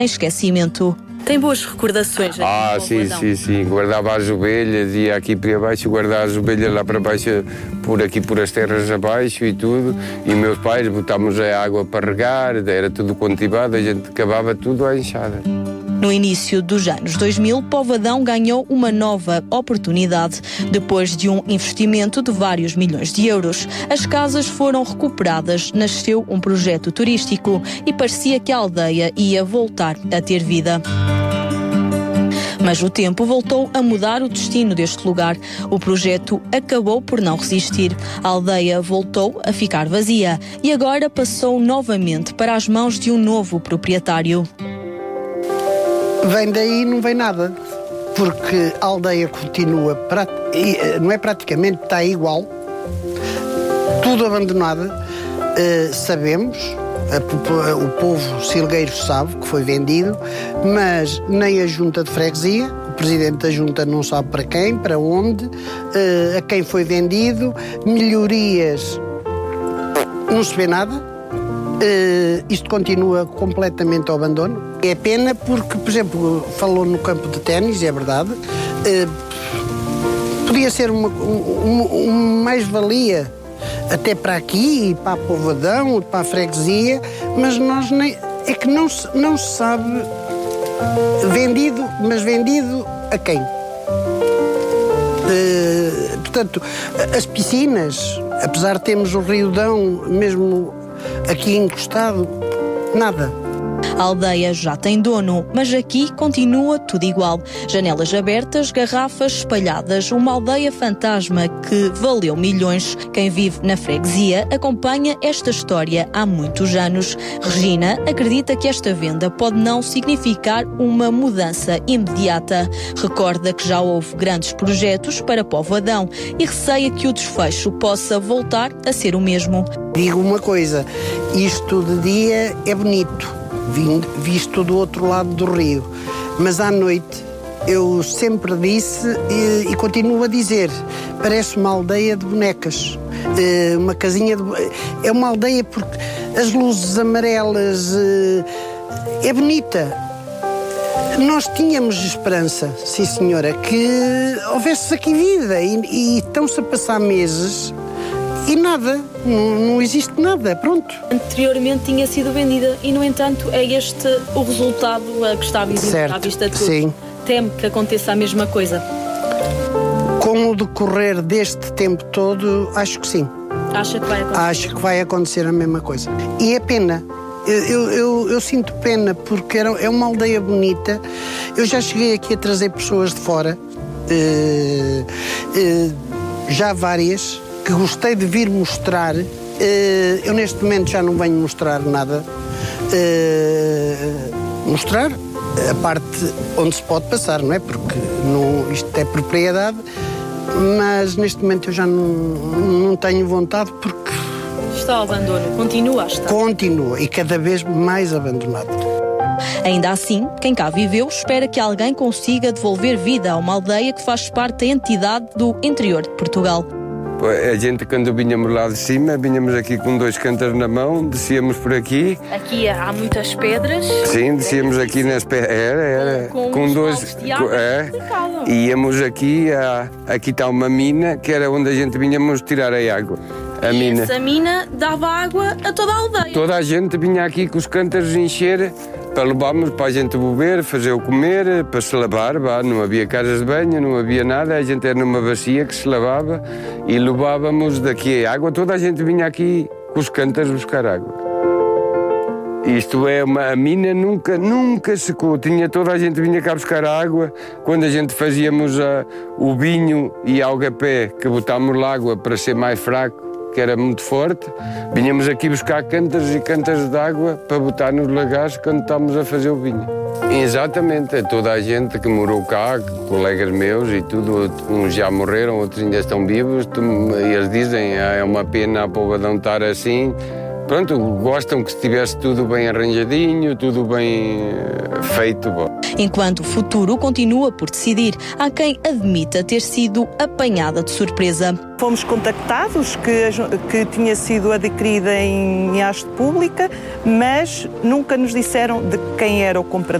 em esquecimento. Tem boas recordações aqui sim. Guardava as ovelhas, ia aqui para baixo, guardava as ovelhas lá para baixo, por as terras abaixo e tudo. E meus pais botámos a água para regar, era tudo cultivado, a gente cavava tudo à enxada. No início dos anos 2000, Povadão ganhou uma nova oportunidade. Depois de um investimento de vários milhões de euros, as casas foram recuperadas, nasceu um projeto turístico e parecia que a aldeia ia voltar a ter vida. Mas o tempo voltou a mudar o destino deste lugar. O projeto acabou por não resistir. A aldeia voltou a ficar vazia e agora passou novamente para as mãos de um novo proprietário. Vem daí não vem nada, porque a aldeia continua, não é praticamente, está igual, tudo abandonado. Sabemos, o povo silgueiro sabe que foi vendido, mas nem a junta de freguesia, o presidente da junta não sabe para quem, para onde, a quem foi vendido, melhorias, não se vê nada. Isto continua completamente ao abandono. É pena porque, por exemplo, falou no campo de ténis, é verdade, podia ser uma mais-valia até para aqui, para a Povadão, para a freguesia, mas nós nem, é que não se sabe vendido, mas vendido a quem? Portanto, as piscinas, apesar de termos o Rio Dão mesmo aqui encostado, nada. A aldeia já tem dono, mas aqui continua tudo igual. Janelas abertas, garrafas espalhadas, uma aldeia fantasma que valeu milhões. Quem vive na freguesia acompanha esta história há muitos anos. Regina acredita que esta venda pode não significar uma mudança imediata. Recorda que já houve grandes projetos para Povadão e receia que o desfecho possa voltar a ser o mesmo. Digo uma coisa, isto de dia é bonito, visto do outro lado do rio, mas à noite eu sempre disse e continuo a dizer, parece uma aldeia de bonecas, uma casinha de... É uma aldeia porque as luzes amarelas, é bonita. Nós tínhamos esperança, sim senhora, que houvesse aqui vida e estão-se a passar meses e nada, não existe nada, pronto. Anteriormente tinha sido vendida e, no entanto, é este o resultado que está visível à vista de todos. Sim. Teme que aconteça a mesma coisa? Com o decorrer deste tempo todo, acho que sim. Acha que vai acontecer? Acho que vai acontecer a mesma coisa. E é pena. Eu sinto pena porque é uma aldeia bonita. Eu já cheguei aqui a trazer pessoas de fora, já várias, que gostei de vir mostrar. Eu neste momento já não venho mostrar nada. Mostrar a parte onde se pode passar, não é? Porque isto é propriedade, mas neste momento eu já não tenho vontade porque... Está ao abandono, continua a estar. Continua e cada vez mais abandonado. Ainda assim, quem cá viveu espera que alguém consiga devolver vida a uma aldeia que faz parte da entidade do interior de Portugal. A gente, quando vinhamos lá de cima, vinhamos aqui com 2 cântaros na mão, descíamos por aqui. Aqui há muitas pedras. Sim, descíamos aqui nas pedras. Era. Com 2. E íamos aqui, aqui está uma mina, que era onde a gente vinhamos tirar a água. A mina. Essa mina dava água a toda a aldeia. Toda a gente vinha aqui com os cântaros encher, para levarmos para a gente beber, fazer o comer, para se lavar. Não havia casas de banho, não havia nada, a gente era numa bacia que se lavava e levávamos daqui a água. Toda a gente vinha aqui com os cântaros buscar água. Isto é, a mina nunca secou. Toda a gente vinha cá buscar água. Quando a gente fazíamos o vinho e algapé, que botámos lá água para ser mais fraco, que era muito forte, vinhamos aqui buscar cântaros e cântaros de água para botar nos lagares quando estávamos a fazer o vinho. Exatamente, toda a gente que morou cá, colegas meus e tudo, uns já morreram, outros ainda estão vivos, e eles dizem, é uma pena a Povadão estar assim, pronto, gostam que estivesse tudo bem arranjadinho, tudo bem feito. Enquanto o futuro continua por decidir, há quem admita ter sido apanhada de surpresa. Fomos contactados que tinha sido adquirida em haste pública, mas nunca nos disseram de quem era o comprador.